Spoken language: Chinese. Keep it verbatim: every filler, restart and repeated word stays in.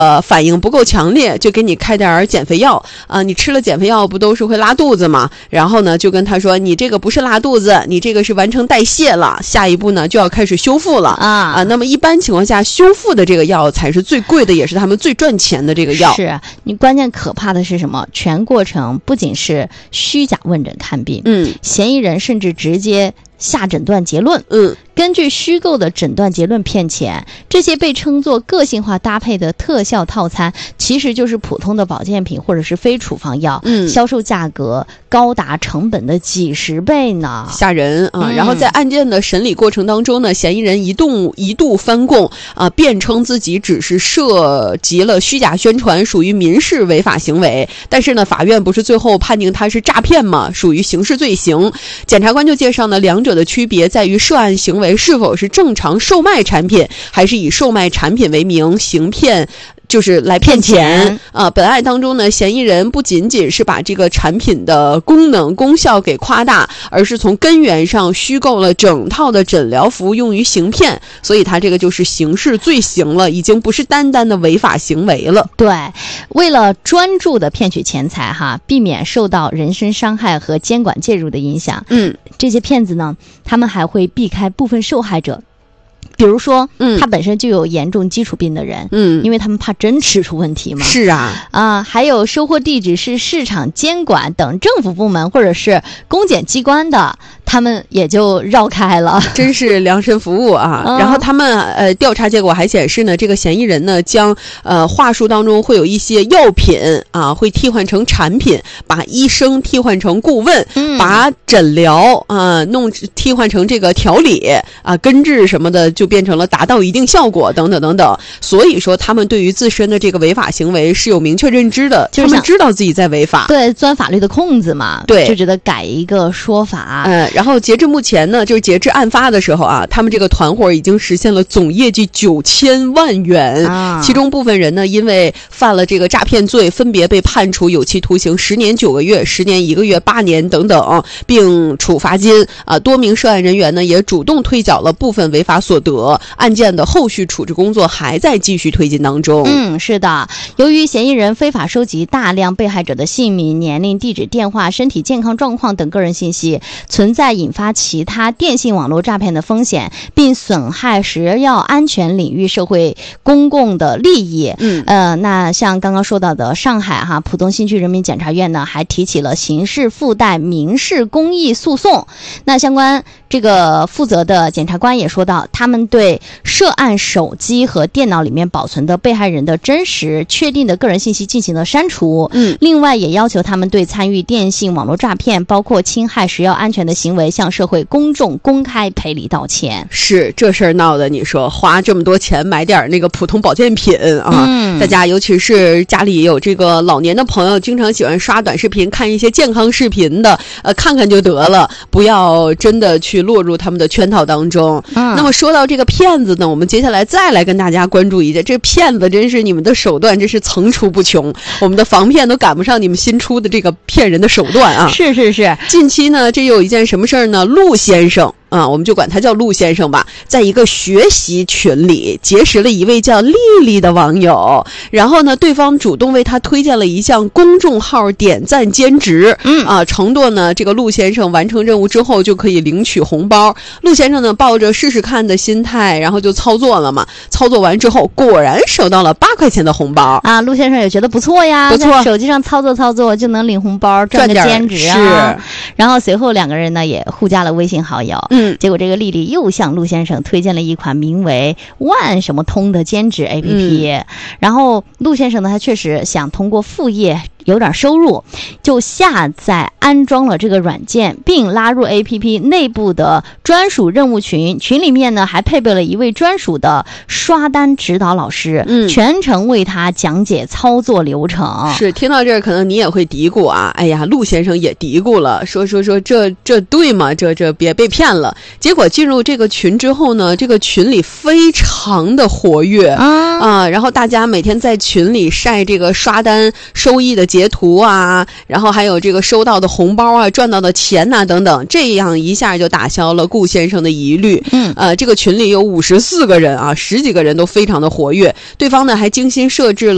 呃反应不够强烈，就给你开点减肥药啊、呃，你吃了减肥药不都是会拉肚子吗？然后呢就跟他说，你这个不是拉肚子，你这个是完成代谢了，下一步呢就要开始修复了啊啊、呃。那么一般情况下，修复的这个药才是最贵的，也是他们最赚钱的这个药。 是你关键可怕的是什么？全过程不仅是虚假问诊看病，嗯，嫌疑人甚至直接下诊断结论，嗯，根据虚构的诊断结论骗钱。这些被称作个性化搭配的特效套餐，其实就是普通的保健品或者是非处方药，嗯，销售价格高达成本的几十倍呢， 吓人啊！嗯、然后在案件的审理过程当中呢，嫌疑人一度一度翻供啊，辩称自己只是涉及了虚假宣传，属于民事违法行为。但是呢，法院不是最后判定他是诈骗吗？属于刑事罪行。检察官就介绍呢，两者的区别在于涉案行为是否是正常售卖产品，还是以售卖产品为名行骗，就是来骗钱啊、呃！本案当中呢，嫌疑人不仅仅是把这个产品的功能功效给夸大，而是从根源上虚构了整套的诊疗服务用于行骗，所以他这个就是刑事罪行了，已经不是单单的违法行为了。 对，为了专注的骗取钱财哈，避免受到人身伤害和监管介入的影响，嗯，这些骗子呢，他们还会避开部分受害者。比如说，嗯，他本身就有严重基础病的人，嗯，因为他们怕真吃出问题嘛。 是啊， 啊、呃，还有收货地址是市场监管等政府部门或者是公检机关的，他们也就绕开了。 真是量身服务啊！嗯、然后他们呃调查结果还显示呢，这个嫌疑人呢将呃话术当中会有一些药品啊会替换成产品，把医生替换成顾问，嗯、把诊疗啊、呃、弄替换成这个调理啊根治什么的。就变成了达到一定效果等等等等，所以说他们对于自身的这个违法行为是有明确认知的，就是他们知道自己在违法， 对，钻法律的空子嘛， 对， 就觉得改一个说法。 嗯，然后截至目前呢，就是截至案发的时候啊，他们这个团伙已经实现了总业绩九千万元，啊、其中部分人呢因为犯了这个诈骗罪，分别被判处有期徒刑十年九个月、十年一个月、八年等等，并处罚金啊。多名涉案人员呢也主动退缴了部分违法所得。案件的后续处置工作还在继续推进当中。 嗯，是的，由于嫌疑人非法收集大量被害者的姓名、年龄、地址、电话、身体健康状况等个人信息，存在引发其他电信网络诈骗的风险，并损害食药安全领域社会公共的利益。嗯，呃，那像刚刚说到的上海哈浦东新区人民检察院呢，还提起了刑事附带民事公益诉讼。那相关这个负责的检察官也说到，他们对涉案手机和电脑里面保存的被害人的真实确定的个人信息进行了删除。嗯，另外也要求他们对参与电信网络诈骗，包括侵害食药安全的行为，向社会公众公开赔礼道歉。 是这事儿闹的，你说花这么多钱买点那个普通保健品啊，嗯、大家尤其是家里有这个老年的朋友，经常喜欢刷短视频，看一些健康视频的，呃，看看就得了，不要真的去落入他们的圈套当中。嗯、那么说到这个骗子呢，我们接下来再来跟大家关注一下，这骗子真是你们的手段真是层出不穷，我们的防骗都赶不上你们新出的这个骗人的手段啊！ 是是是， 近期呢，这有一件什么事儿呢？陆先生啊，我们就管他叫陆先生吧，在一个学习群里结识了一位叫丽丽的网友，然后呢，对方主动为他推荐了一项公众号点赞兼职，嗯啊，承诺呢，这个陆先生完成任务之后就可以领取红包。陆先生呢，抱着试试看的心态，然后就操作了嘛。操作完之后，果然收到了八块钱的红包啊！陆先生也觉得不错呀， 不错， 在手机上操作操作就能领红包，赚个兼职啊。 是， 然后随后两个人呢也互加了微信好友。嗯，结果这个丽丽又向陆先生推荐了一款名为万什么通的兼职 A P P，嗯、然后陆先生呢，他确实想通过副业有点收入，就下载安装了这个软件，并拉入 A P P 内部的专属任务群，群里面呢还配备了一位专属的刷单指导老师，嗯，全程为他讲解操作流程。 是，听到这儿可能你也会嘀咕啊，哎呀，陆先生也嘀咕了，说说说这这对吗？这这别被骗了。结果进入这个群之后呢，这个群里非常的活跃啊，啊，然后大家每天在群里晒这个刷单收益的截图啊，然后还有这个收到的红包啊，赚到的钱呐、啊、等等，这样一下就打消了顾先生的疑虑。嗯，呃，这个群里有五十四个人啊，十几个人都非常的活跃，对方呢还精心设置了